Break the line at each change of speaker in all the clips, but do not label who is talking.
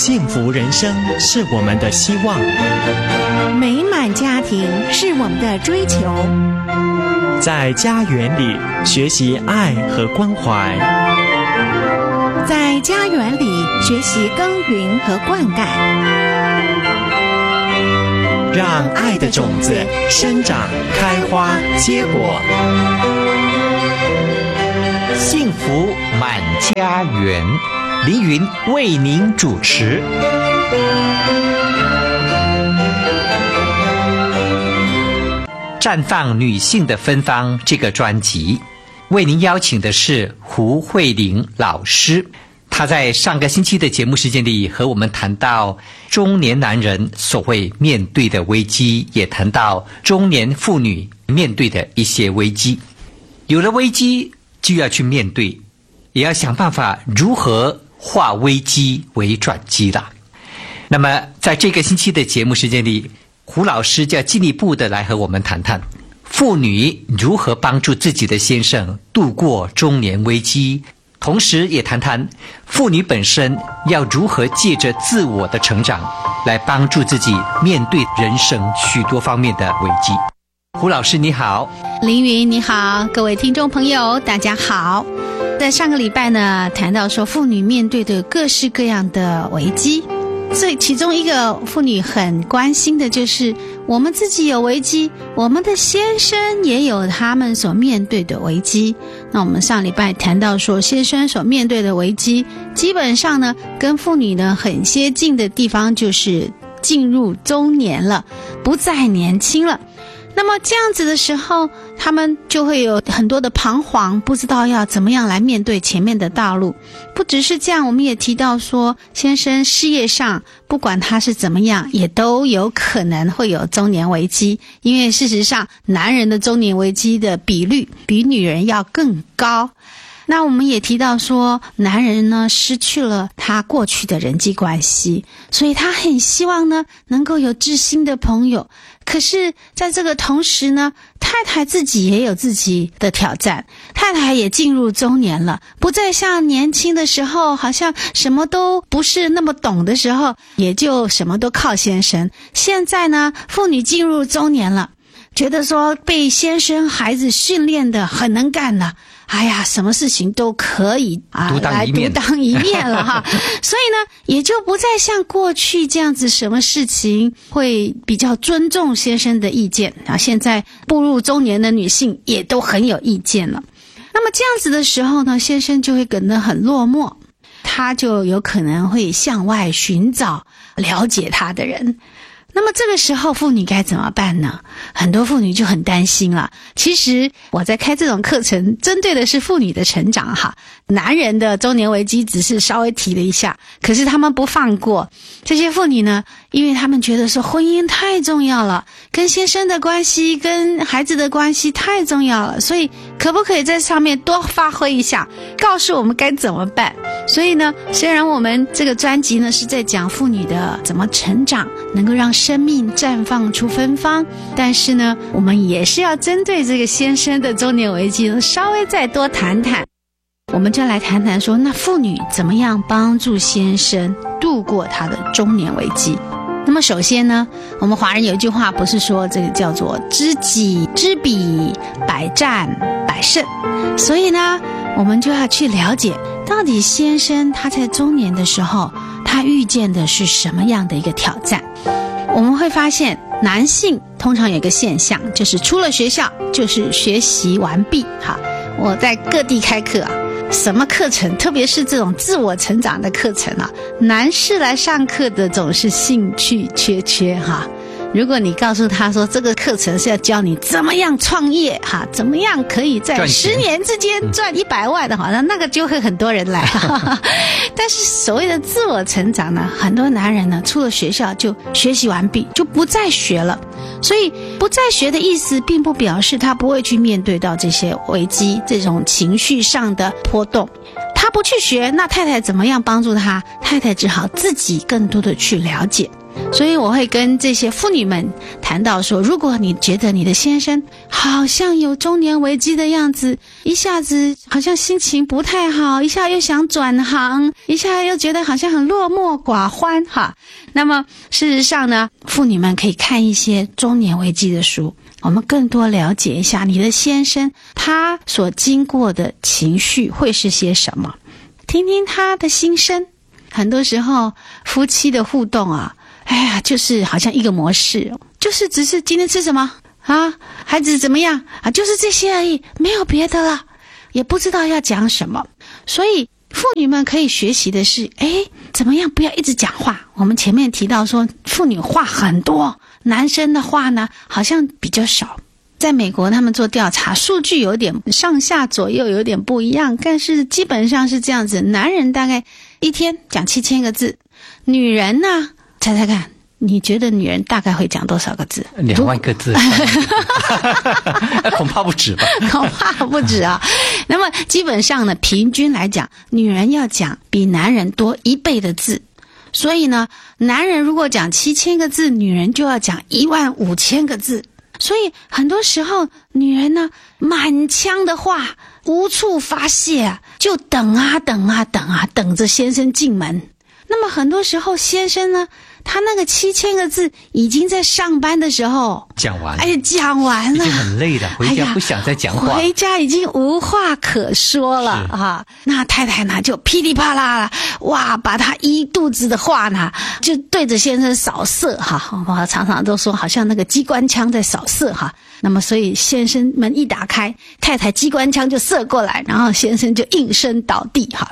幸福人生是我们的希望，
美满家庭是我们的追求，
在家园里学习爱和关怀，
在家园里学习耕耘和灌溉，
让爱的种子生长、开花、结果，
幸福满家园。凌云为您主持。绽放女性的芬芳这个专辑，为您邀请的是胡慧玲老师。她在上个星期的节目时间里和我们谈到中年男人所谓面对的危机，也谈到中年妇女面对的一些危机。有了危机就要去面对，也要想办法如何化危机为转机啦。那么在这个星期的节目时间里，胡老师就要进一步的来和我们谈谈妇女如何帮助自己的先生度过中年危机，同时也谈谈妇女本身要如何借着自我的成长来帮助自己面对人生许多方面的危机。胡老师你好。
凌云你好，各位听众朋友大家好。在上个礼拜呢，谈到说妇女面对的各式各样的危机，所以其中一个妇女很关心的就是我们自己有危机，我们的先生也有他们所面对的危机。那我们上礼拜谈到说先生所面对的危机基本上呢跟妇女呢很接近的地方就是进入中年了，不再年轻了。那么这样子的时候，他们就会有很多的彷徨，不知道要怎么样来面对前面的道路。不只是这样，我们也提到说先生事业上不管他是怎么样，也都有可能会有中年危机，因为事实上男人的中年危机的比率比女人要更高。那我们也提到说男人呢失去了他过去的人际关系，所以他很希望呢能够有知心的朋友。可是在这个同时呢，太太自己也有自己的挑战，太太也进入中年了，不再像年轻的时候好像什么都不是那么懂的时候，也就什么都靠先生。现在呢妇女进入中年了，觉得说被先生孩子训练的很能干了，哎呀，什么事情都可以来独当一面了哈。所以呢，也就不再像过去这样子，什么事情会比较尊重先生的意见啊。现在步入中年的女性也都很有意见了。那么这样子的时候呢，先生就会感到很落寞，他就有可能会向外寻找了解他的人。那么这个时候妇女该怎么办呢？很多妇女就很担心了。其实我在开这种课程针对的是妇女的成长哈，男人的中年危机只是稍微提了一下，可是他们不放过这些妇女呢，因为他们觉得说婚姻太重要了，跟先生的关系跟孩子的关系太重要了，所以可不可以在上面多发挥一下，告诉我们该怎么办。所以呢，虽然我们这个专辑呢是在讲妇女的怎么成长，能够让生命绽放出芬芳，但是呢我们也是要针对这个先生的中年危机呢稍微再多谈谈。我们就来谈谈说，那妇女怎么样帮助先生度过他的中年危机。那么首先呢，我们华人有一句话不是说这个叫做知己知彼，百战百胜。所以呢我们就要去了解到底先生他在中年的时候他遇见的是什么样的一个挑战。我们会发现男性通常有一个现象，就是出了学校就是学习完毕哈。我在各地开课什么课程，特别是这种自我成长的课程男士来上课的总是兴趣缺缺哈。如果你告诉他说这个课程是要教你怎么样创业哈，怎么样可以在10年之间赚100万的话，那个就会很多人来但是所谓的自我成长呢，很多男人呢出了学校就学习完毕，就不再学了。所以不再学的意思并不表示他不会去面对到这些危机，这种情绪上的波动。他不去学，那太太怎么样帮助他？太太只好自己更多的去了解。 所以我会跟这些妇女们谈到说，如果你觉得你的先生好像有中年危机的样子，一下子好像心情不太好，一下又想转行，一下又觉得好像很落寞寡欢哈，那么事实上呢，妇女们可以看一些中年危机的书，我们更多了解一下你的先生他所经过的情绪会是些什么，听听他的心声。很多时候夫妻的互动啊，就是好像一个模式，就是只是今天吃什么啊，孩子怎么样啊，就是这些而已，没有别的了，也不知道要讲什么。所以妇女们可以学习的是，怎么样不要一直讲话。我们前面提到说妇女话很多，男生的话呢好像比较少。在美国他们做调查，数据有点上下左右有点不一样，但是基本上是这样子，男人大概一天讲7000个字，女人呢，猜猜看，你觉得女人大概会讲多少个字
？2万个字恐怕不止吧。
恐怕不止啊。那么基本上呢，平均来讲，女人要讲比男人多1倍的字，所以呢，男人如果讲7000个字，女人就要讲15000个字。所以很多时候女人呢，满腔的话无处发泄啊，就等着先生进门。那么很多时候先生呢，他那个7000个字已经在上班的时候
讲完，
讲完了，
已经很累了，回家不想再讲话，
回家已经无话可说了啊。那太太呢就噼里啪啦了，哇，把他一肚子的话呢就对着先生扫射哈。我常常都说好像那个机关枪在扫射哈。那么所以先生门一打开，太太机关枪就射过来，然后先生就应声倒地哈。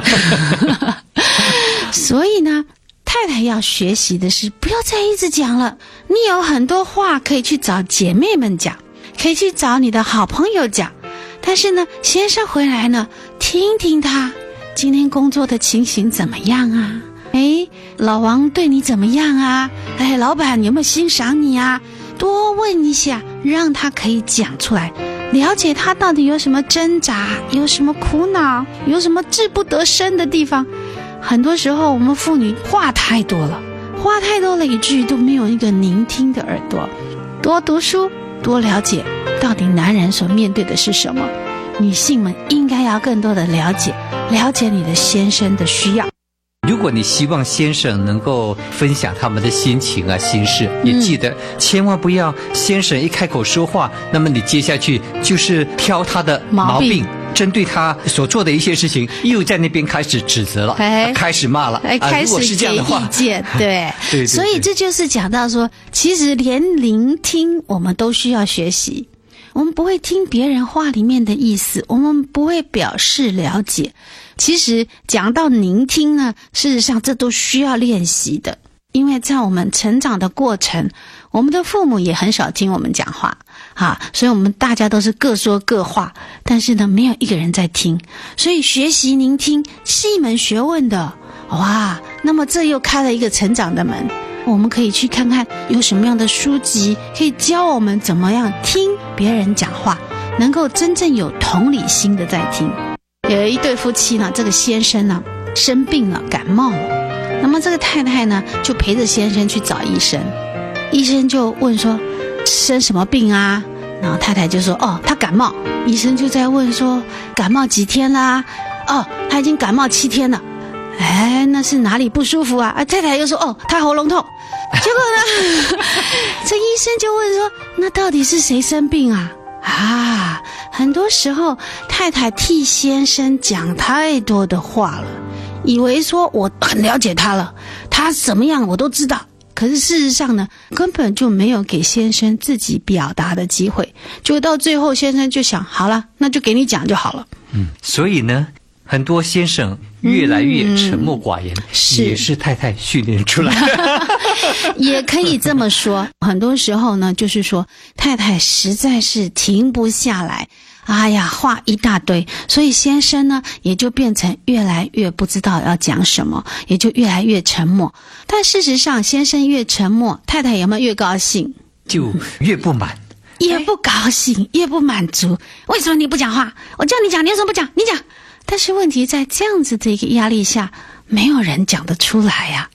所以呢，太太要学习的是不要再一直讲了，你有很多话可以去找姐妹们讲，可以去找你的好朋友讲，但是呢，先生回来呢，听听他今天工作的情形怎么样啊，老王对你怎么样啊，老板有没有欣赏你啊，多问一下，让他可以讲出来，了解他到底有什么挣扎，有什么苦恼，有什么志不得伸的地方。很多时候我们妇女话太多了，以至于都没有一个聆听的耳朵。多读书，多了解到底男人所面对的是什么，女性们应该要更多的了解你的先生的需要。
如果你希望先生能够分享他们的心情啊心事，也记得千万不要先生一开口说话，那么你接下去就是挑他的毛病，针对他所做的一些事情又在那边开始指责了，开始骂了，
开始给意见，对。对，所以这就是讲到说，其实连聆听我们都需要学习。我们不会听别人话里面的意思，我们不会表示了解。其实讲到聆听呢，事实上这都需要练习的，因为在我们成长的过程，我们的父母也很少听我们讲话所以我们大家都是各说各话，但是呢，没有一个人在听，所以学习聆听是一门学问的。哇，那么这又开了一个成长的门，我们可以去看看有什么样的书籍可以教我们怎么样听别人讲话，能够真正有同理心的在听。有一对夫妻呢，这个先生呢生病了，感冒了，那么这个太太呢就陪着先生去找医生，医生就问说生什么病啊，然后太太就说他感冒，医生就在问说感冒几天啦，他已经感冒7天了，那是哪里不舒服啊？太太又说他喉咙痛，结果呢这医生就问说那到底是谁生病啊？很多时候太太替先生讲太多的话了，以为说我很了解他了，他怎么样我都知道，可是事实上呢，根本就没有给先生自己表达的机会，就到最后先生就想好了，那就给你讲就好了。
所以呢，很多先生越来越沉默寡言，也是太太训练出来的。
也可以这么说，很多时候呢，就是说太太实在是停不下来，话一大堆，所以先生呢也就变成越来越不知道要讲什么，也就越来越沉默。但事实上，先生越沉默，太太有没有越高兴？
就越不满，
越不高兴，越不满足。为什么你不讲话？我叫你讲，你为什么不讲？你讲。但是问题在这样子的一个压力下，没有人讲得出来呀。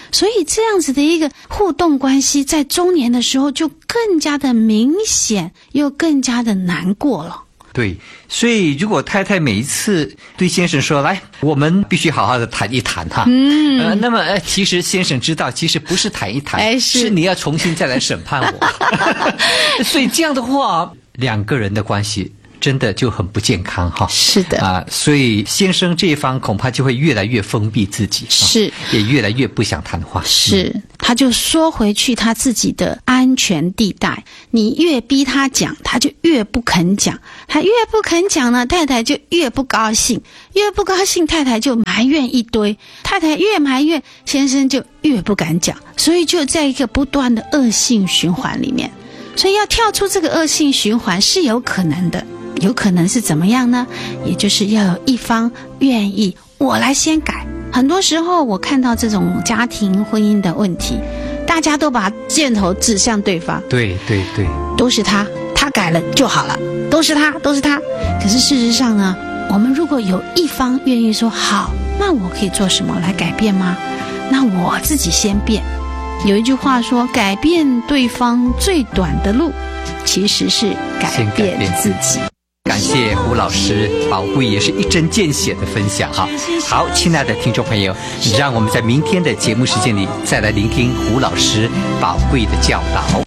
所以这样子的一个互动关系，在中年的时候就更加的明显，又更加的难过了。
对，所以如果太太每一次对先生说来我们必须好好的谈一谈哈，那么其实先生知道其实不是谈一谈，是你要重新再来审判我所以这样的话两个人的关系真的就很不健康哈。
是的
所以先生这一方恐怕就会越来越封闭自己，
是
也越来越不想谈话，
是他就缩回去他自己的安全地带，你越逼他讲他就越不肯讲，他越不肯讲呢，太太就越不高兴，越不高兴太太就埋怨一堆，太太越埋怨先生就越不敢讲，所以就在一个不断的恶性循环里面。所以要跳出这个恶性循环是有可能的，有可能是怎么样呢？也就是要有一方愿意我来先改。很多时候我看到这种家庭婚姻的问题，大家都把箭头指向对方，
对对对，
都是他改了就好了，都是他。可是事实上呢，我们如果有一方愿意说好，那我可以做什么来改变吗？那我自己先变。有一句话说，改变对方最短的路其实是改变自己。
感谢胡老师宝贵也是一针见血的分享哈。好，亲爱的听众朋友，让我们在明天的节目时间里再来聆听胡老师宝贵的教导。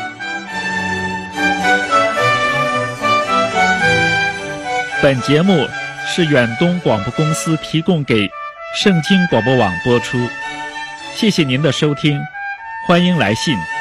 本节目是远东广播公司提供给圣经广播网播出，谢谢您的收听，欢迎来信。